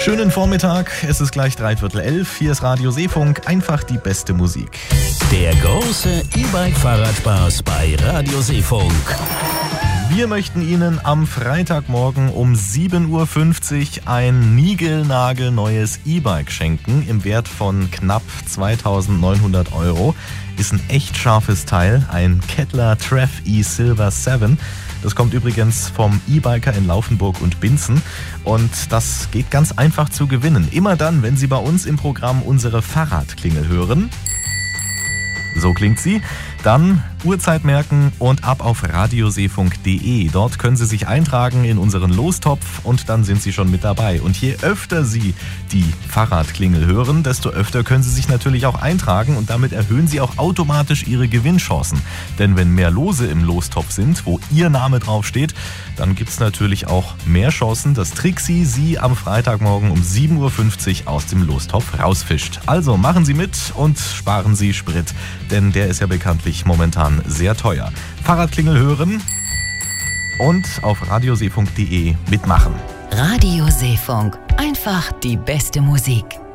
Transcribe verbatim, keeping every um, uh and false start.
Schönen Vormittag, es ist gleich dreiviertel elf, hier ist Radio Seefunk, einfach die beste Musik. Der große E-Bike-Fahrradspaß bei Radio Seefunk. Wir möchten Ihnen am Freitagmorgen um sieben Uhr fünfzig ein niegelnagelneues E-Bike schenken im Wert von knapp zweitausendneunhundert Euro. Ist ein echt scharfes Teil, ein Kettler Trev E Silver sieben. Das kommt übrigens vom E-Biker in Laufenburg und Binzen und das geht ganz einfach zu gewinnen. Immer dann, wenn Sie bei uns im Programm unsere Fahrradklingel hören. So klingt sie. Dann Uhrzeit merken und ab auf radioseefunk punkt de. Dort können Sie sich eintragen in unseren Lostopf und dann sind Sie schon mit dabei. Und je öfter Sie die Fahrradklingel hören, desto öfter können Sie sich natürlich auch eintragen und damit erhöhen Sie auch automatisch Ihre Gewinnchancen. Denn wenn mehr Lose im Lostopf sind, wo Ihr Name draufsteht, dann gibt es natürlich auch mehr Chancen, dass Trixie Sie am Freitagmorgen um sieben Uhr fünfzig aus dem Lostopf rausfischt. Also machen Sie mit und sparen Sie Sprit, denn der ist ja bekanntlich momentan sehr teuer. Fahrradklingel hören und auf radioseefunk punkt de mitmachen. Radio Seefunk, einfach die beste Musik.